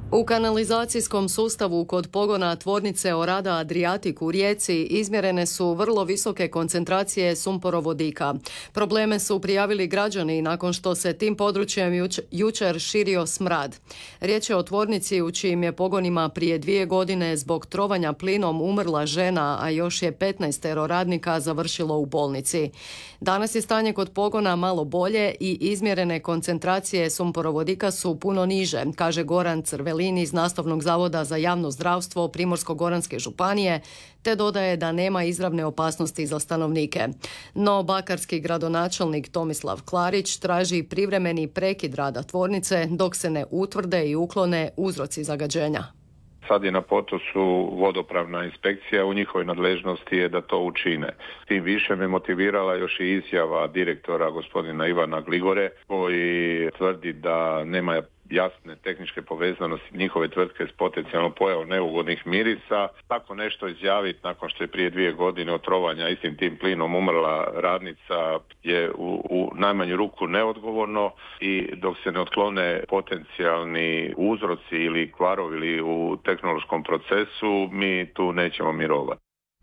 U kanalizacijskom sustavu kod pogona tvornice Orada Adriatic u Rijeci izmjerene su vrlo visoke koncentracije sumporovodika. Probleme su prijavili građani nakon što se tim područjem jučer širio smrad. Riječ je o tvornici u čijim je pogonima prije 2 godine zbog trovanja plinom umrla žena, a još je 15 radnika završilo u bolnici. Danas je stanje kod pogona malo bolje i izmjerene koncentracije sumporovodika su puno niže, kaže Goran Crvelin iz Nastavnog zavoda za javno zdravstvo Primorsko-goranske županije, te dodaje da nema izravne opasnosti za stanovnike. No bakarski gradonačelnik Tomislav Klarić traži privremeni prekid rada tvornice dok se ne utvrde i uklone uzroci zagađenja. Sad je na potosu vodopravna inspekcija, u njihovoj nadležnosti je da to učine. Tim više me motivirala još i izjava direktora gospodina Ivana Gligore, koji tvrdi da nema jasne tehničke povezanosti njihove tvrtke s potencijalnom pojavom neugodnih mirisa. Tako nešto izjaviti nakon što je prije 2 godine od trovanja istim tim plinom umrla radnica je u najmanju ruku neodgovorno i dok se ne otklone potencijalni uzroci ili kvarovi u tehnološkom procesu, mi tu nećemo mirovati.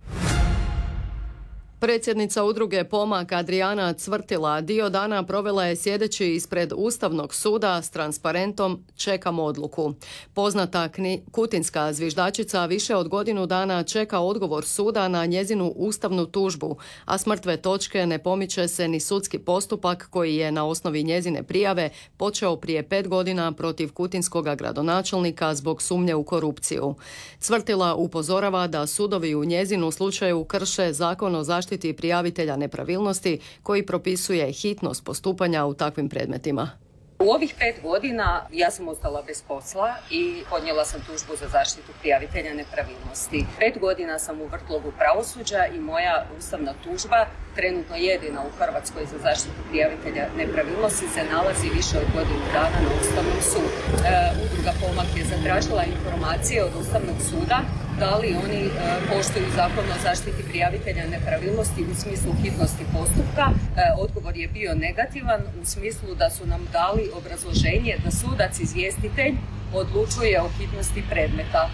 Predsjednica udruge Pomak Adriana Cvrtila dio dana provela je sjedeći ispred Ustavnog suda s transparentom "Čekam odluku". Poznata kutinska zviždačica više od godinu dana čeka odgovor suda na njezinu ustavnu tužbu, a s mrtve točke ne pomiče se ni sudski postupak koji je na osnovi njezine prijave počeo prije 5 godina protiv kutinskog gradonačelnika zbog sumnje u korupciju. Cvrtila upozorava da sudovi u njezinu slučaju krše Zakon o zaštiti prijavitelja nepravilnosti koji propisuje hitnost postupanja u takvim predmetima. U ovih 5 godina ja sam ostala bez posla i podnijela sam tužbu za zaštitu prijavitelja nepravilnosti. 5 godina sam u vrtlogu pravosuđa i moja ustavna tužba, trenutno jedina u Hrvatskoj za zaštitu prijavitelja nepravilnosti, se nalazi više od godinu dana na Ustavnom sudu. Udruga Pomak je zatražila informacije od Ustavnog suda da li oni poštuju Zakon o zaštiti prijavitelja nepravilnosti u smislu hitnosti postupka. Odgovor je bio negativan u smislu da su nam dali obrazloženje da sudac izvjestitelj odlučuje o hitnosti predmeta.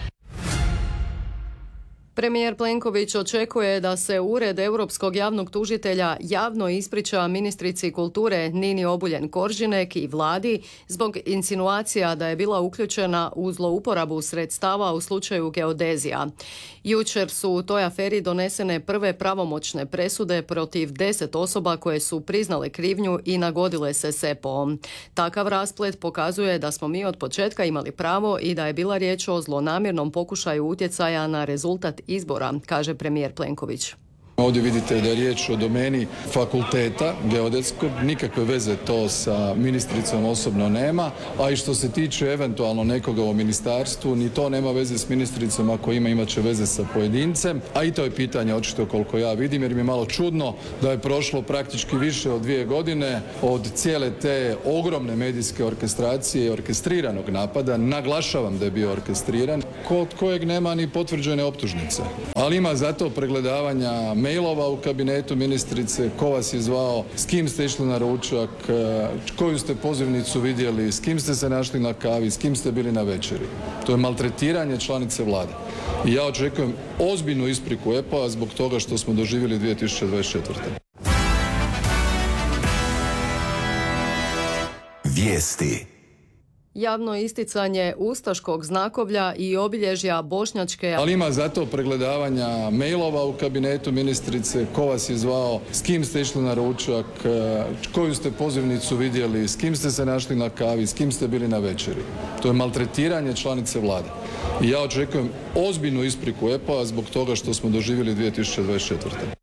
Premijer Plenković očekuje da se Ured Europskog javnog tužitelja javno ispriča ministrici kulture Nini Obuljen Koržinek i vladi zbog insinuacija da je bila uključena u zlouporabu sredstava u slučaju geodezija. Jučer su u toj aferi donesene prve pravomoćne presude protiv 10 osoba koje su priznale krivnju i nagodile se s EPO-om. Takav rasplet pokazuje da smo mi od početka imali pravo i da je bila riječ o zlonamjernom pokušaju utjecaja na rezultat izbora, kaže premijer Plenković. Ovdje vidite da je riječ o domeni fakulteta geodetskog, nikakve veze to sa ministricom osobno nema, a i što se tiče eventualno nekoga u ministarstvu, ni to nema veze s ministricom, ako imat će veze sa pojedincem, a i to je pitanje očito koliko ja vidim, jer mi je malo čudno da je prošlo praktički više od 2 godine od cijele te ogromne medijske orkestracije i orkestriranog napada. Naglašavam da je bio orkestriran, kod kojeg nema ni potvrđene optužnice, ali ima zato pregledavanja mailova u kabinetu ministrice, ko vas je zvao, s kim ste išli na ručak, koju ste pozivnicu vidjeli, s kim ste se našli na kavi, s kim ste bili na večeri. To je maltretiranje članice vlade. I ja očekujem ozbiljnu ispriku EPO-a zbog toga što smo doživjeli 2024. Vijesti. Javno isticanje ustaškog znakovlja i obilježja bošnjačke... Ali ima zato pregledavanja mailova u kabinetu ministrice, ko vas je zvao, s kim ste išli na ručak, koju ste pozivnicu vidjeli, s kim ste se našli na kavi, s kim ste bili na večeri. To je maltretiranje članice vlade. I ja očekujem ozbiljnu ispriku EPO-a zbog toga što smo doživjeli 2024.